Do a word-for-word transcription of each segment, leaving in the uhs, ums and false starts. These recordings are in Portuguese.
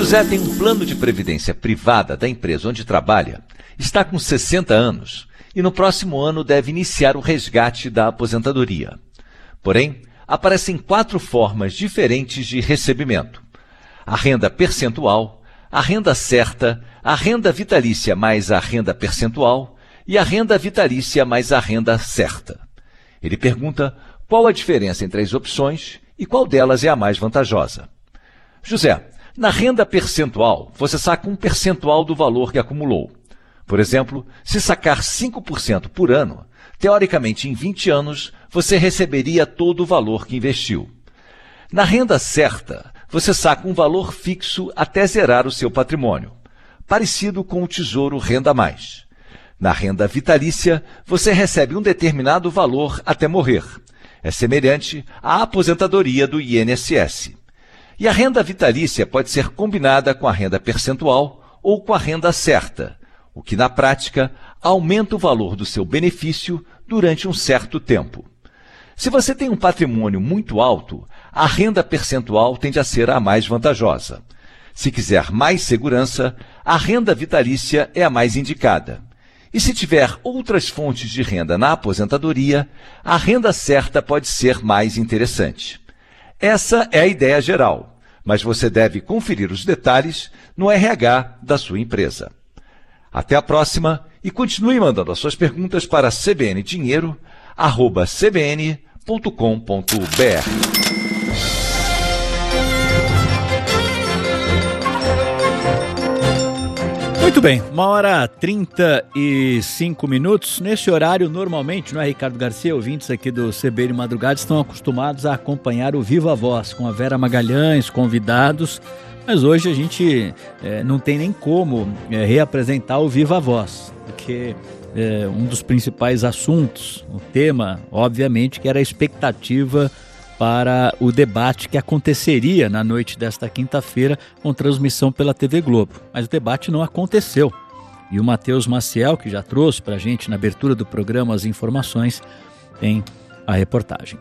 José tem um plano de previdência privada da empresa onde trabalha, está com sessenta anos e no próximo ano deve iniciar o resgate da aposentadoria. Porém, aparecem quatro formas diferentes de recebimento: a renda percentual, a renda certa, a renda vitalícia mais a renda percentual e a renda vitalícia mais a renda certa. Ele pergunta qual a diferença entre as opções e qual delas é a mais vantajosa. José, na renda percentual, você saca um percentual do valor que acumulou. Por exemplo, se sacar cinco por cento por ano, teoricamente em vinte anos, você receberia todo o valor que investiu. Na renda certa, você saca um valor fixo até zerar o seu patrimônio, parecido com o Tesouro Renda Mais. Na renda vitalícia, você recebe um determinado valor até morrer. É semelhante à aposentadoria do I N S S. E a renda vitalícia pode ser combinada com a renda percentual ou com a renda certa, o que na prática aumenta o valor do seu benefício durante um certo tempo. Se você tem um patrimônio muito alto, a renda percentual tende a ser a mais vantajosa. Se quiser mais segurança, a renda vitalícia é a mais indicada. E se tiver outras fontes de renda na aposentadoria, a renda certa pode ser mais interessante. Essa é a ideia geral, mas você deve conferir os detalhes no R H da sua empresa. Até a próxima e continue mandando as suas perguntas para cbndinheiro arroba c b n ponto com ponto b r. Muito bem, uma hora trinta e cinco minutos. Nesse horário, normalmente, não é, Ricardo Garcia? Ouvintes aqui do C B N Madrugada estão acostumados a acompanhar o Viva Voz com a Vera Magalhães, convidados, mas hoje a gente é, não tem nem como é, reapresentar o Viva Voz, porque é, um dos principais assuntos, o tema, obviamente, que era a expectativa para o debate que aconteceria na noite desta quinta-feira com transmissão pela T V Globo. Mas o debate não aconteceu. E o Matheus Maciel, que já trouxe para a gente na abertura do programa as informações, tem a reportagem.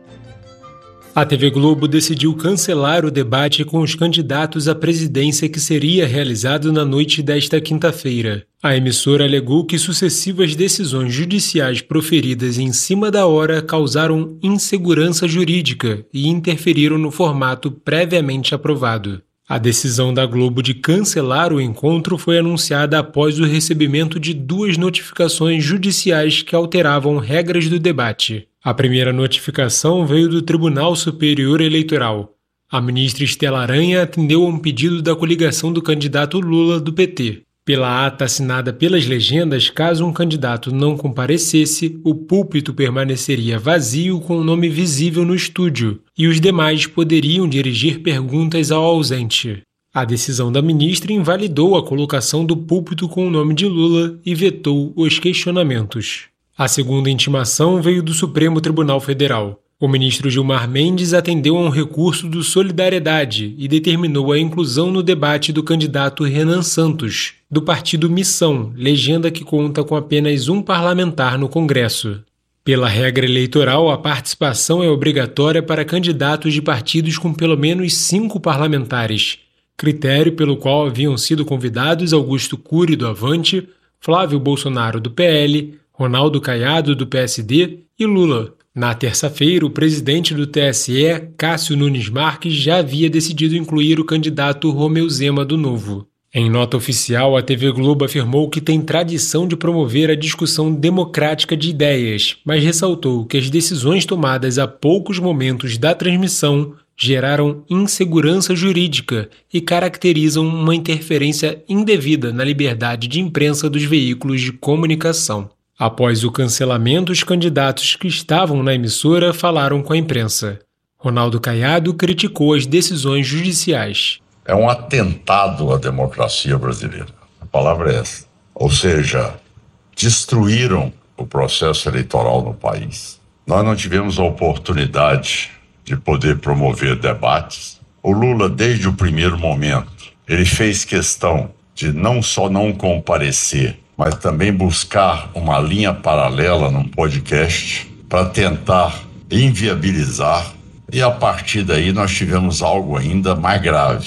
A T V Globo decidiu cancelar o debate com os candidatos à presidência que seria realizado na noite desta quinta-feira. A emissora alegou que sucessivas decisões judiciais proferidas em cima da hora causaram insegurança jurídica e interferiram no formato previamente aprovado. A decisão da Globo de cancelar o encontro foi anunciada após o recebimento de duas notificações judiciais que alteravam regras do debate. A primeira notificação veio do Tribunal Superior Eleitoral. A ministra Estela Aranha atendeu a um pedido da coligação do candidato Lula do P T. Pela ata assinada pelas legendas, caso um candidato não comparecesse, o púlpito permaneceria vazio com o nome visível no estúdio, e os demais poderiam dirigir perguntas ao ausente. A decisão da ministra invalidou a colocação do púlpito com o nome de Lula e vetou os questionamentos. A segunda intimação veio do Supremo Tribunal Federal. O ministro Gilmar Mendes atendeu a um recurso do Solidariedade e determinou a inclusão no debate do candidato Renan Santos, do partido Missão, legenda que conta com apenas um parlamentar no Congresso. Pela regra eleitoral, a participação é obrigatória para candidatos de partidos com pelo menos cinco parlamentares, critério pelo qual haviam sido convidados Augusto Cury, do Avante, Flávio Bolsonaro, do P L, Ronaldo Caiado, do P S D e Lula. Na terça-feira, o presidente do T S E, Cássio Nunes Marques, já havia decidido incluir o candidato Romeu Zema, do Novo. Em nota oficial, a T V Globo afirmou que tem tradição de promover a discussão democrática de ideias, mas ressaltou que as decisões tomadas a poucos momentos da transmissão geraram insegurança jurídica e caracterizam uma interferência indevida na liberdade de imprensa dos veículos de comunicação. Após o cancelamento, os candidatos que estavam na emissora falaram com a imprensa. Ronaldo Caiado criticou as decisões judiciais. É um atentado à democracia brasileira. A palavra é essa. Ou seja, destruíram o processo eleitoral no país. Nós não tivemos a oportunidade de poder promover debates. O Lula, desde o primeiro momento, ele fez questão de não só não comparecer, mas também buscar uma linha paralela num podcast para tentar inviabilizar. E a partir daí nós tivemos algo ainda mais grave,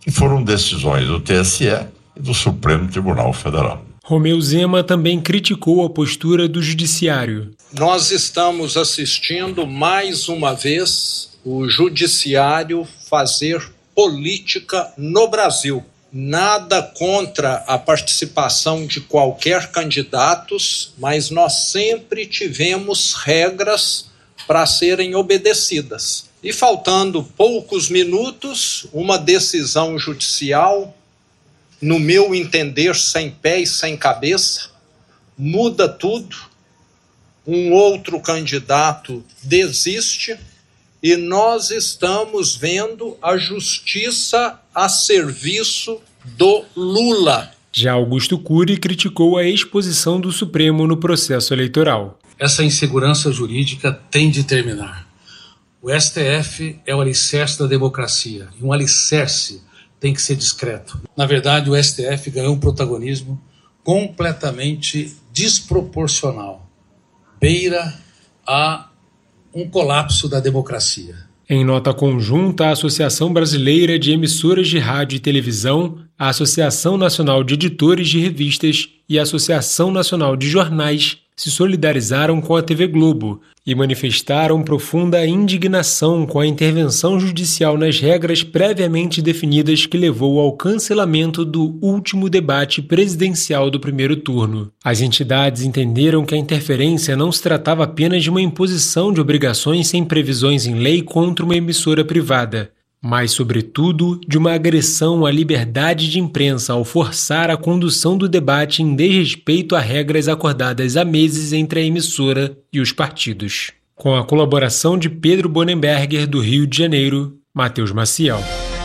E foram decisões do T S E e do Supremo Tribunal Federal. Romeu Zema também criticou a postura do judiciário. Nós estamos assistindo mais uma vez o judiciário fazer política no Brasil. Nada contra a participação de qualquer candidato, mas nós sempre tivemos regras para serem obedecidas. E faltando poucos minutos, uma decisão judicial, no meu entender, sem pé e sem cabeça, muda tudo. Um outro candidato desiste e nós estamos vendo a justiça a serviço do Lula. Já Augusto Cury criticou a exposição do Supremo no processo eleitoral. Essa insegurança jurídica tem de terminar. O S T F é o alicerce da democracia e um alicerce tem que ser discreto. Na verdade, o S T F ganhou um protagonismo completamente desproporcional. Beira a um colapso da democracia. Em nota conjunta, a Associação Brasileira de Emissoras de Rádio e Televisão, a Associação Nacional de Editores de Revistas e a Associação Nacional de Jornais se solidarizaram com a T V Globo e manifestaram profunda indignação com a intervenção judicial nas regras previamente definidas que levou ao cancelamento do último debate presidencial do primeiro turno. As entidades entenderam que a interferência não se tratava apenas de uma imposição de obrigações sem previsões em lei contra uma emissora privada, mas, sobretudo, de uma agressão à liberdade de imprensa ao forçar a condução do debate em desrespeito a regras acordadas há meses entre a emissora e os partidos. Com a colaboração de Pedro Bonenberger, do Rio de Janeiro, Matheus Maciel.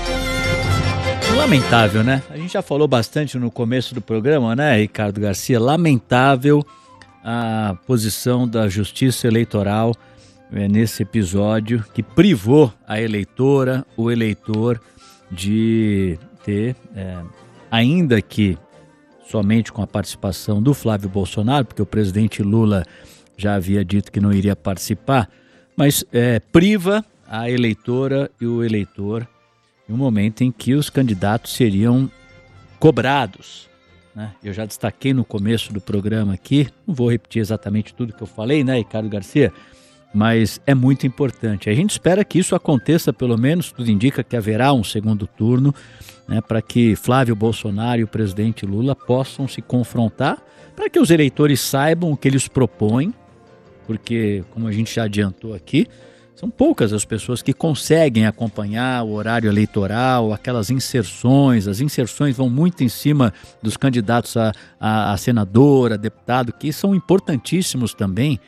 Lamentável, né? A gente já falou bastante no começo do programa, né, Ricardo Garcia? Lamentável a posição da Justiça Eleitoral É nesse episódio que privou a eleitora, o eleitor, de ter, é, ainda que somente com a participação do Flávio Bolsonaro, porque o presidente Lula já havia dito que não iria participar, mas é, priva a eleitora e o eleitor em um momento em que os candidatos seriam cobrados, né? Eu já destaquei no começo do programa aqui, não vou repetir exatamente tudo que eu falei, né, Ricardo Garcia? Mas é muito importante. A gente espera que isso aconteça, pelo menos, tudo indica que haverá um segundo turno, né, para que Flávio Bolsonaro e o presidente Lula possam se confrontar, para que os eleitores saibam o que eles propõem, porque, como a gente já adiantou aqui, são poucas as pessoas que conseguem acompanhar o horário eleitoral, aquelas inserções. As inserções vão muito em cima dos candidatos a, a, a senador, a deputado, que são importantíssimos também.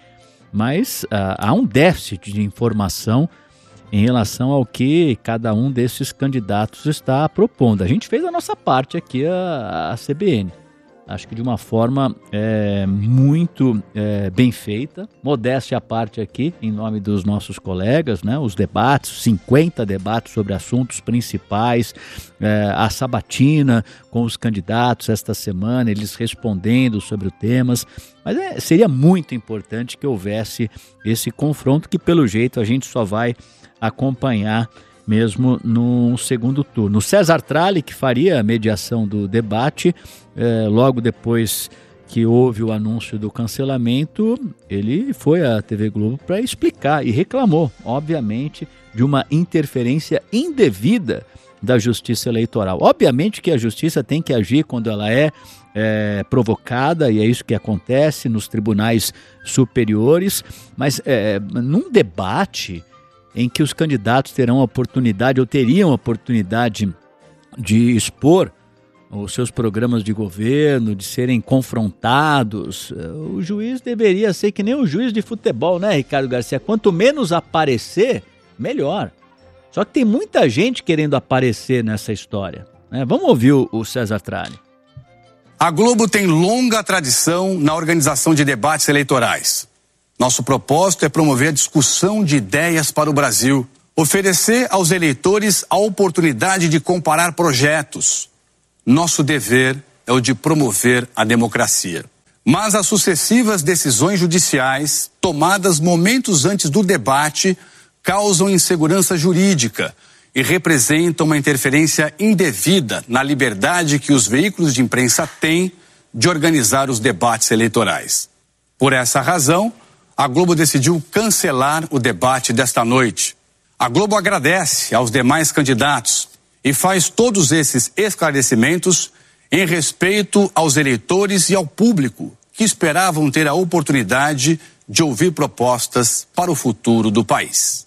Mas uh, há um déficit de informação em relação ao que cada um desses candidatos está propondo. A gente fez a nossa parte aqui, a, a C B N. Acho que de uma forma é, muito é, bem feita. Modéstia à parte aqui, em nome dos nossos colegas, né? Os debates, cinquenta debates sobre assuntos principais, é, a sabatina com os candidatos esta semana, eles respondendo sobre os temas. Mas é, seria muito importante que houvesse esse confronto, que pelo jeito a gente só vai acompanhar mesmo no segundo turno. O César Tralli, que faria a mediação do debate, é, logo depois que houve o anúncio do cancelamento, ele foi à T V Globo para explicar e reclamou, obviamente, de uma interferência indevida da Justiça Eleitoral. Obviamente que a Justiça tem que agir quando ela é, é provocada, e é isso que acontece nos tribunais superiores, mas é, num debate em que os candidatos terão a oportunidade, ou teriam a oportunidade de expor os seus programas de governo, de serem confrontados, o juiz deveria ser que nem o juiz de futebol, né, Ricardo Garcia? Quanto menos aparecer, melhor. Só que tem muita gente querendo aparecer nessa história, né? Vamos ouvir o César Tralli. A Globo tem longa tradição na organização de debates eleitorais. Nosso propósito é promover a discussão de ideias para o Brasil, oferecer aos eleitores a oportunidade de comparar projetos. Nosso dever é o de promover a democracia. Mas as sucessivas decisões judiciais, tomadas momentos antes do debate, causam insegurança jurídica e representam uma interferência indevida na liberdade que os veículos de imprensa têm de organizar os debates eleitorais. Por essa razão, a Globo decidiu cancelar o debate desta noite. A Globo agradece aos demais candidatos e faz todos esses esclarecimentos em respeito aos eleitores e ao público que esperavam ter a oportunidade de ouvir propostas para o futuro do país.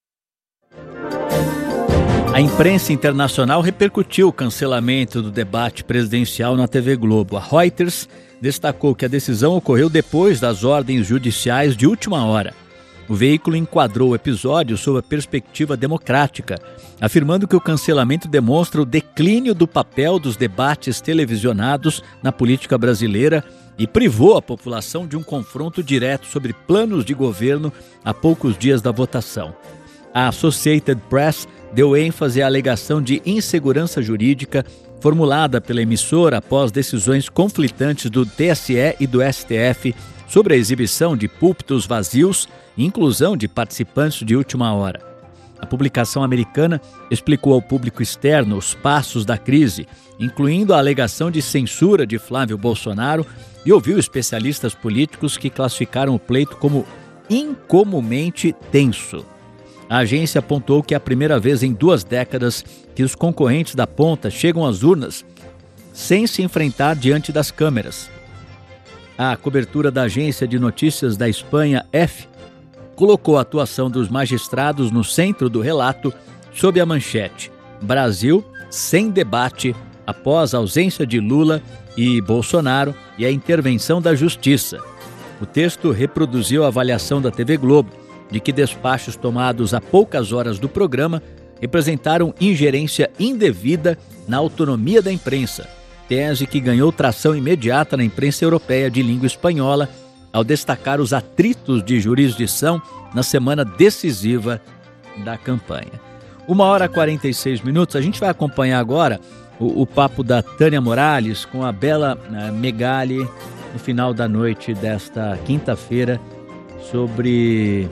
A imprensa internacional repercutiu o cancelamento do debate presidencial na T V Globo. A Reuters destacou que a decisão ocorreu depois das ordens judiciais de última hora. O veículo enquadrou o episódio sob a perspectiva democrática, afirmando que o cancelamento demonstra o declínio do papel dos debates televisionados na política brasileira e privou a população de um confronto direto sobre planos de governo a poucos dias da votação. A Associated Press deu ênfase à alegação de insegurança jurídica formulada pela emissora após decisões conflitantes do T S E e do S T F sobre a exibição de púlpitos vazios e inclusão de participantes de última hora. A publicação americana explicou ao público externo os passos da crise, incluindo a alegação de censura de Flávio Bolsonaro, e ouviu especialistas políticos que classificaram o pleito como incomumente tenso. A agência apontou que é a primeira vez em duas décadas que os concorrentes da ponta chegam às urnas sem se enfrentar diante das câmeras. A cobertura da agência de notícias da Espanha, F, colocou a atuação dos magistrados no centro do relato sob a manchete: Brasil sem debate após a ausência de Lula e Bolsonaro e a intervenção da Justiça. O texto reproduziu a avaliação da T V Globo de que despachos tomados a poucas horas do programa representaram ingerência indevida na autonomia da imprensa, tese que ganhou tração imediata na imprensa europeia de língua espanhola ao destacar os atritos de jurisdição na semana decisiva da campanha. Uma hora e quarenta e seis minutos, a gente vai acompanhar agora o, o papo da Tânia Morales com a Bela uh, Megali no final da noite desta quinta-feira sobre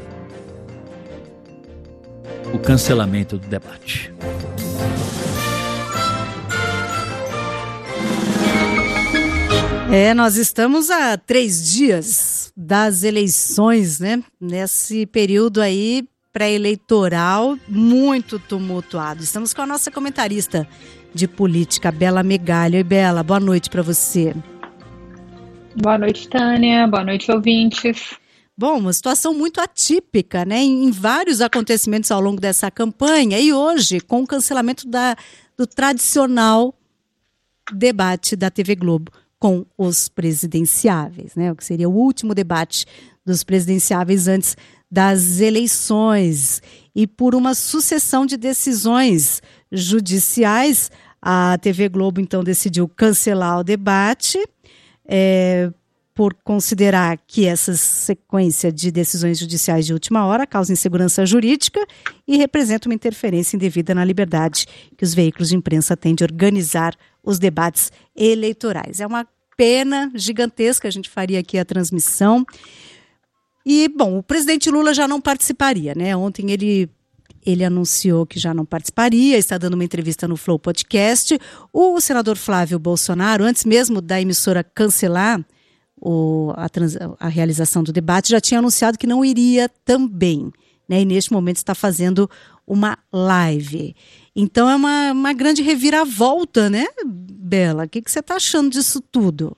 o cancelamento do debate. É, nós estamos a três dias das eleições, né? Nesse período aí pré-eleitoral muito tumultuado. Estamos com a nossa comentarista de política, Bela Megali. Oi, Bela, boa noite para você. Boa noite, Tânia. Boa noite, ouvintes. Bom, uma situação muito atípica, né? Em, em vários acontecimentos ao longo dessa campanha e hoje com o cancelamento da, do tradicional debate da T V Globo com os presidenciáveis, né? O que seria o último debate dos presidenciáveis antes das eleições. E por uma sucessão de decisões judiciais, a T V Globo então decidiu cancelar o debate, é, por considerar que essa sequência de decisões judiciais de última hora causa insegurança jurídica e representa uma interferência indevida na liberdade que os veículos de imprensa têm de organizar os debates eleitorais. É uma pena gigantesca, a gente faria aqui a transmissão. E, bom, o presidente Lula já não participaria, né? Ontem ele, ele anunciou que já não participaria, está dando uma entrevista no Flow Podcast. O senador Flávio Bolsonaro, antes mesmo da emissora cancelar O, a, trans, a realização do debate, já tinha anunciado que não iria também, né? E neste momento está fazendo uma live. Então é uma, uma grande reviravolta, né, Bela? O que, que você está achando disso tudo?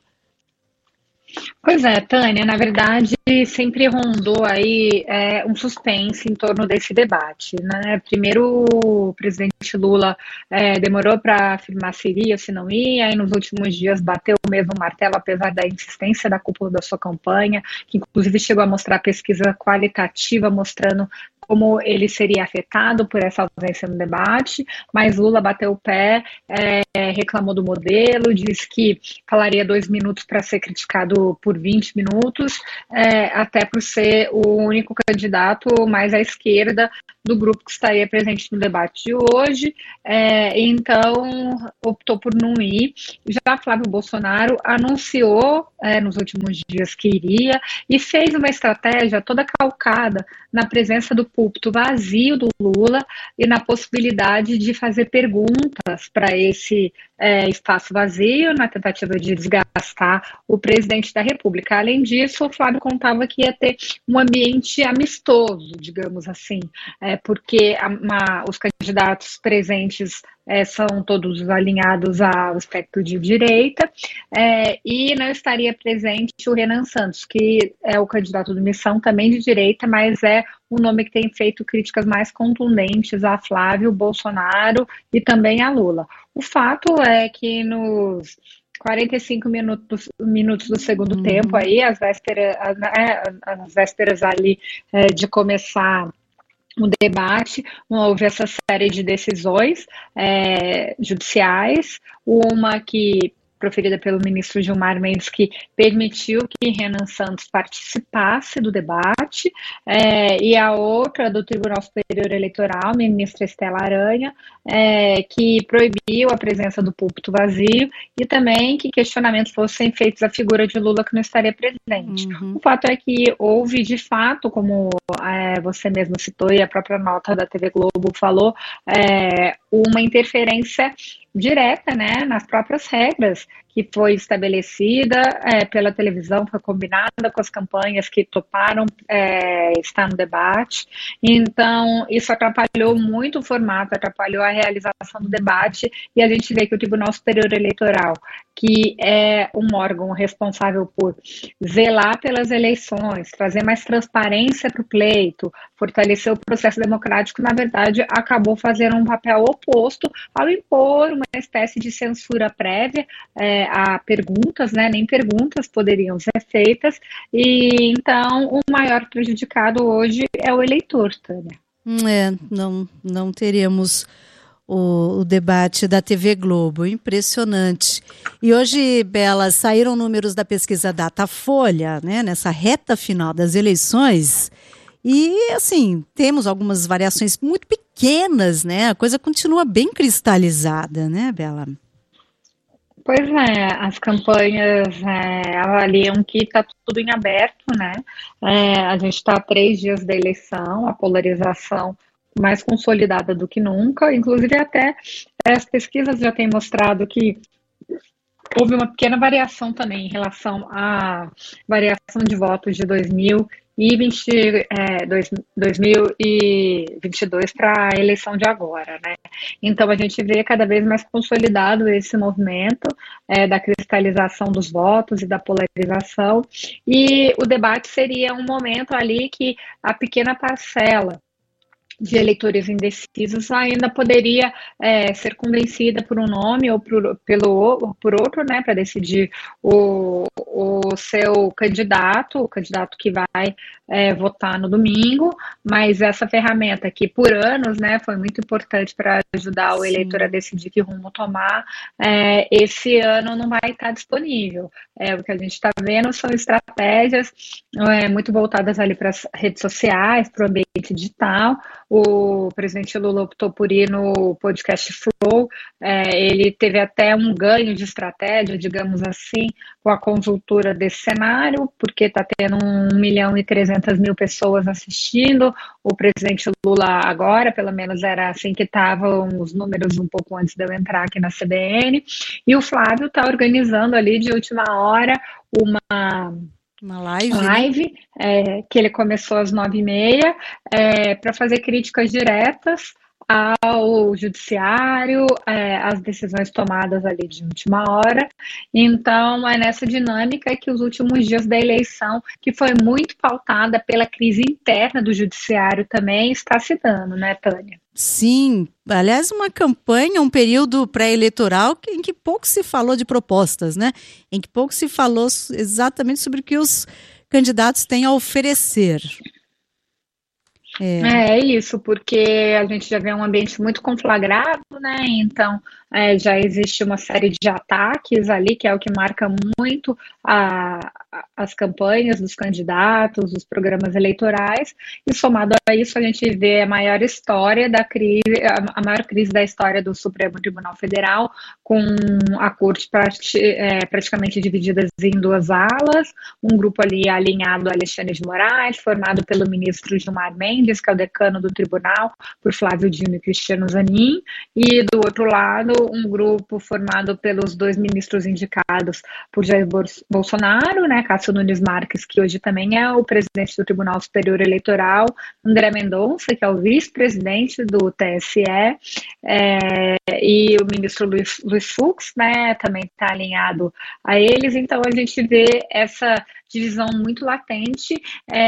Pois é, Tânia, na verdade sempre rondou aí é, um suspense em torno desse debate, né? Primeiro o presidente Lula é, demorou para afirmar se iria, se não ia, e nos últimos dias bateu o mesmo martelo, apesar da insistência da cúpula da sua campanha, que inclusive chegou a mostrar pesquisa qualitativa mostrando como ele seria afetado por essa ausência no debate, mas Lula bateu o pé, é, reclamou do modelo, disse que falaria dois minutos para ser criticado por por vinte minutos, é, até por ser o único candidato mais à esquerda do grupo que estaria presente no debate de hoje, é, então optou por não ir. Já Flávio Bolsonaro anunciou é, nos últimos dias que iria e fez uma estratégia toda calcada na presença do púlpito vazio do Lula e na possibilidade de fazer perguntas para esse é, espaço vazio, na tentativa de desgastar o presidente da República. Além disso, o Flávio contava que ia ter um ambiente amistoso, digamos assim, é, porque a, uma, os candidatos presentes é, são todos alinhados ao espectro de direita, é, e não estaria presente o Renan Santos, que é o candidato do Missão, também de direita, mas é o nome que tem feito críticas mais contundentes a Flávio Bolsonaro e também a Lula. O fato é que nos quarenta e cinco minutos, minutos do segundo uhum. tempo, aí, as vésperas, as, as vésperas ali é, de começar o debate, houve essa série de decisões é, judiciais, uma que proferida pelo ministro Gilmar Mendes, que permitiu que Renan Santos participasse do debate, é, e a outra do Tribunal Superior Eleitoral, ministra Estela Aranha, é, que proibiu a presença do púlpito vazio e também que questionamentos fossem feitos à figura de Lula, que não estaria presente. Uhum. O fato é que houve, de fato, como é, você mesmo citou e a própria nota da T V Globo falou, é, uma interferência direta, né, nas próprias regras que foi estabelecida é, pela televisão, foi combinada com as campanhas que toparam é, estar no debate. Então, isso atrapalhou muito o formato, atrapalhou a realização do debate, e a gente vê que o Tribunal Superior Eleitoral, que é um órgão responsável por zelar pelas eleições, trazer mais transparência para o pleito, fortalecer o processo democrático, na verdade, acabou fazendo um papel oposto ao impor uma espécie de censura prévia é, a perguntas, né? Nem perguntas poderiam ser feitas, e então o maior prejudicado hoje é o eleitor, Tânia. É, não, não teremos o, o debate da T V Globo, impressionante. E hoje, Bela, saíram números da pesquisa Datafolha, né, nessa reta final das eleições, e assim, temos algumas variações muito pequenas, né, a coisa continua bem cristalizada, né, Bela? Pois é, as campanhas é, avaliam que está tudo em aberto, né? É, a gente está há três dias da eleição, a polarização mais consolidada do que nunca, inclusive até as pesquisas já têm mostrado que houve uma pequena variação também em relação à variação de votos de dois mil e vinte, é, dois, dois mil e vinte e dois para a eleição de agora, né? Então a gente vê cada vez mais consolidado esse movimento é, da cristalização dos votos e da polarização, e o debate seria um momento ali que a pequena parcela de eleitores indecisos ainda poderia é, ser convencida por um nome ou por, pelo, por outro, né, para decidir o, o seu candidato, o candidato que vai é, votar no domingo, mas essa ferramenta que por anos, né, foi muito importante para ajudar o eleitor a decidir que rumo tomar, é, esse ano não vai estar disponível. É, o que a gente está vendo são estratégias é, muito voltadas ali para as redes sociais, para o ambiente digital. O presidente Lula optou por ir no podcast Flow, é, ele teve até um ganho de estratégia, digamos assim, com a conjuntura desse cenário, porque está tendo um milhão e trezentas mil pessoas assistindo. O presidente Lula agora, pelo menos era assim que estavam os números um pouco antes de eu entrar aqui na C B N, e o Flávio está organizando ali de última hora uma... Uma live, live é, que ele começou às nove e meia, é, para fazer críticas diretas ao judiciário, é, às decisões tomadas ali de última hora. Então, é nessa dinâmica que os últimos dias da eleição, que foi muito pautada pela crise interna do judiciário também, está se dando, né, Tânia? Sim, aliás, uma campanha, um período pré-eleitoral em que pouco se falou de propostas, né? Em que pouco se falou exatamente sobre o que os candidatos têm a oferecer. É. é isso, porque a gente já vê um ambiente muito conflagrado, né? Então é, já existe uma série de ataques ali, que é o que marca muito a, as campanhas dos candidatos, os programas eleitorais, e somado a isso a gente vê a maior história da crise, a maior crise da história do Supremo Tribunal Federal, com a corte prati, é, praticamente dividida em duas alas, um grupo ali alinhado a Alexandre de Moraes, formado pelo ministro Gilmar Mendes, que é o decano do tribunal, por Flávio Dino e Cristiano Zanin, e do outro lado um grupo formado pelos dois ministros indicados por Jair Bolsonaro, né, Cássio Nunes Marques, que hoje também é o presidente do Tribunal Superior Eleitoral, André Mendonça, que é o vice-presidente do T S E, é, e o ministro Luiz, Luiz Fux, né, também está alinhado a eles. Então a gente vê essa divisão muito latente,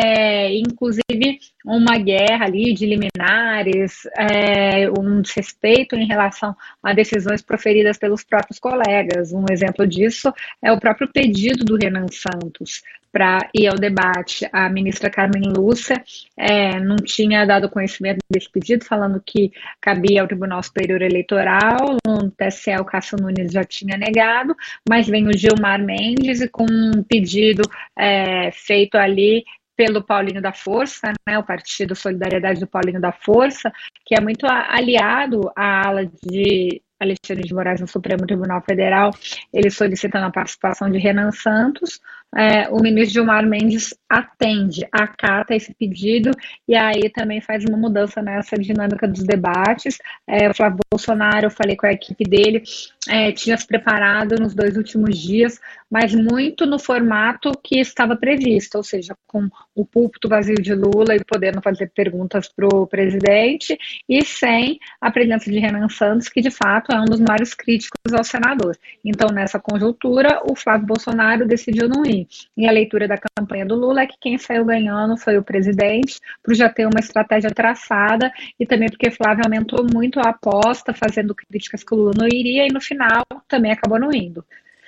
é, inclusive uma guerra ali de liminares, é, um desrespeito em relação a decisões proferidas pelos próprios colegas. Um exemplo disso é o próprio pedido do Renan Santos para ir ao debate. A ministra Carmen Lúcia é, não tinha dado conhecimento desse pedido, falando que cabia ao Tribunal Superior Eleitoral, no T S E o Cássio Nunes já tinha negado, mas vem o Gilmar Mendes e com um pedido é, feito ali pelo Paulinho da Força, né, o Partido Solidariedade do Paulinho da Força, que é muito aliado à ala de Alexandre de Moraes no Supremo Tribunal Federal, ele solicitando a participação de Renan Santos. É, o ministro Gilmar Mendes atende, acata esse pedido e aí também faz uma mudança nessa dinâmica dos debates. É, o Flávio Bolsonaro, eu falei com a equipe dele, é, tinha se preparado nos dois últimos dias, mas muito no formato que estava previsto, ou seja, com o púlpito vazio de Lula e podendo fazer perguntas para o presidente, e sem a presença de Renan Santos, que de fato é um dos maiores críticos ao senador. Então, nessa conjuntura, o Flávio Bolsonaro decidiu não ir. E a leitura da campanha do Lula é que quem saiu ganhando foi o presidente, por já ter uma estratégia traçada, e também porque Flávio aumentou muito a aposta, fazendo críticas que o Lula não iria, e no final também acabou não indo.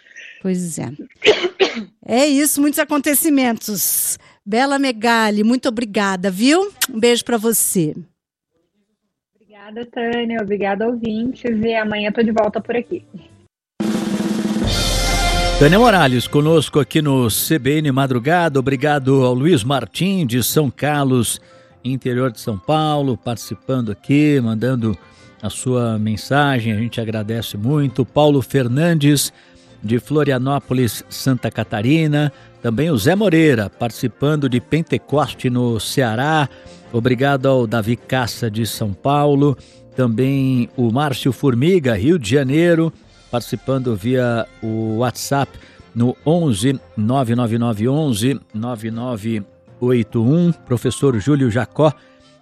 Pois é. É isso, muitos acontecimentos. Bela Megali, muito obrigada, viu? Um beijo para você. Obrigada, Tânia. Obrigada, ouvintes. E amanhã estou de volta por aqui. Tânia Morales, conosco aqui no C B N Madrugada. Obrigado ao Luiz Martim, de São Carlos, interior de São Paulo, participando aqui, mandando a sua mensagem. A gente agradece muito. Paulo Fernandes, de Florianópolis, Santa Catarina. Também o Zé Moreira, participando de Pentecoste, no Ceará. Obrigado ao Davi Caça, de São Paulo. Também o Márcio Formiga, Rio de Janeiro, participando via o WhatsApp no onze nove nove nove onze nove nove oito um. Professor Júlio Jacó,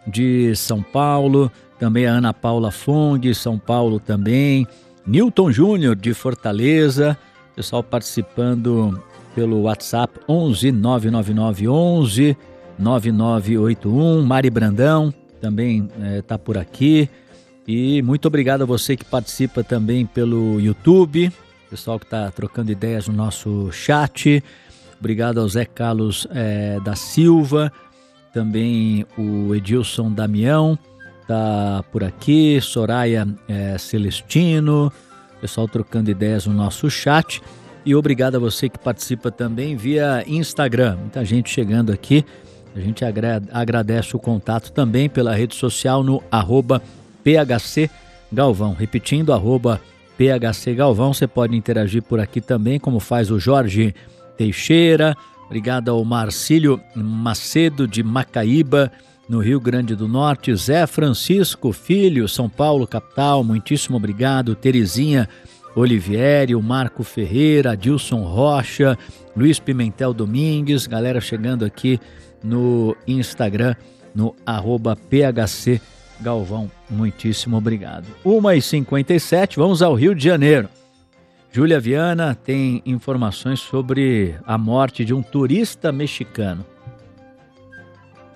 de São Paulo. Também a Ana Paula Fong, São Paulo também. Newton Júnior, de Fortaleza. Pessoal participando pelo WhatsApp onze nove nove nove onze nove nove oito um. Mari Brandão também está é, por aqui. E muito obrigado a você que participa também pelo YouTube, pessoal que está trocando ideias no nosso chat. Obrigado ao Zé Carlos é, da Silva, também o Edilson Damião está por aqui, Soraya é, Celestino, pessoal trocando ideias no nosso chat. E obrigado a você que participa também via Instagram, muita gente chegando aqui. A gente agradece o contato também pela rede social no arroba P H C Galvão. Repetindo, arroba P H C Galvão. Você pode interagir por aqui também, como faz o Jorge Teixeira. Obrigado ao Marcílio Macedo, de Macaíba, no Rio Grande do Norte. Zé Francisco Filho, São Paulo, capital. Muitíssimo obrigado. Terezinha Olivieri, o Marco Ferreira, Adilson Rocha, Luiz Pimentel Domingues. Galera chegando aqui no Instagram, no arroba P H C Galvão, muitíssimo obrigado. uma e cinquenta e sete, vamos ao Rio de Janeiro. Júlia Viana tem informações sobre a morte de um turista mexicano.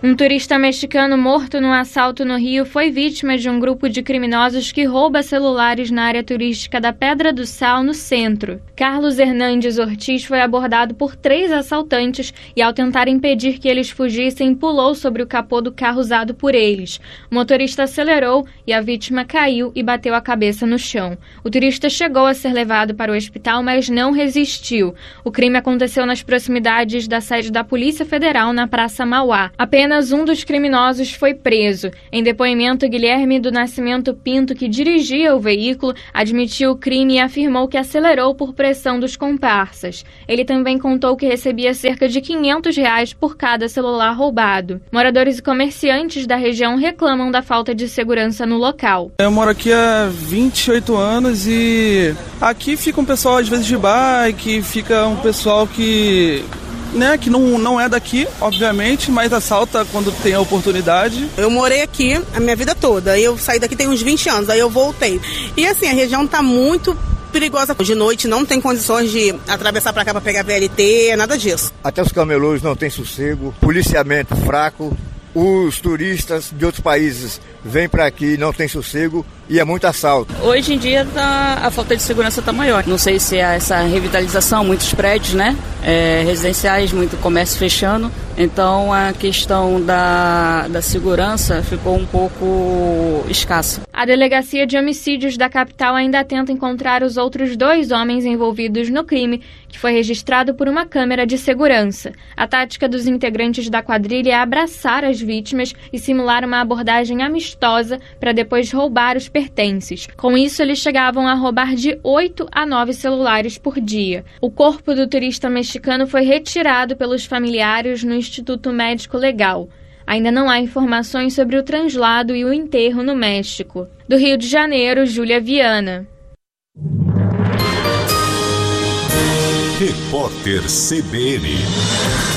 Um turista mexicano morto num assalto no Rio foi vítima de um grupo de criminosos que rouba celulares na área turística da Pedra do Sal, no centro. Carlos Hernandes Ortiz foi abordado por três assaltantes e, ao tentar impedir que eles fugissem, pulou sobre o capô do carro usado por eles. O motorista acelerou e a vítima caiu e bateu a cabeça no chão. O turista chegou a ser levado para o hospital, mas não resistiu. O crime aconteceu nas proximidades da sede da Polícia Federal, na Praça Mauá. Apenas um dos criminosos foi preso. Em depoimento, Guilherme do Nascimento Pinto, que dirigia o veículo, admitiu o crime e afirmou que acelerou por pressão dos comparsas. Ele também contou que recebia cerca de quinhentos reais por cada celular roubado. Moradores e comerciantes da região reclamam da falta de segurança no local. Eu moro aqui há vinte e oito anos e aqui fica um pessoal às vezes de bike, fica um pessoal que... Né, que não, não é daqui, obviamente, mas assalta quando tem a oportunidade. Eu morei aqui a minha vida toda, eu saí daqui tem uns vinte anos, aí eu voltei. E assim, a região tá muito perigosa. De noite não tem condições de atravessar para cá para pegar V L T, nada disso. Até os camelôs não tem sossego, policiamento fraco, os turistas de outros países vêm para aqui, não tem sossego e é muito assalto. Hoje em dia tá, a falta de segurança está maior. Não sei se é essa revitalização, muitos prédios, né? É, residenciais, muito comércio fechando. Então a questão da, da segurança ficou um pouco escassa. A Delegacia de Homicídios da capital ainda tenta encontrar os outros dois homens envolvidos no crime, que foi registrado por uma câmera de segurança. A tática dos integrantes da quadrilha é abraçar as vítimas e simular uma abordagem amistosa para depois roubar os pertences. Com isso, eles chegavam a roubar de oito a nove celulares por dia. O corpo do turista mexicano foi retirado pelos familiares no Instituto Médico Legal. Ainda não há informações sobre o translado e o enterro no México. Do Rio de Janeiro, Júlia Viana. Repórter C B N.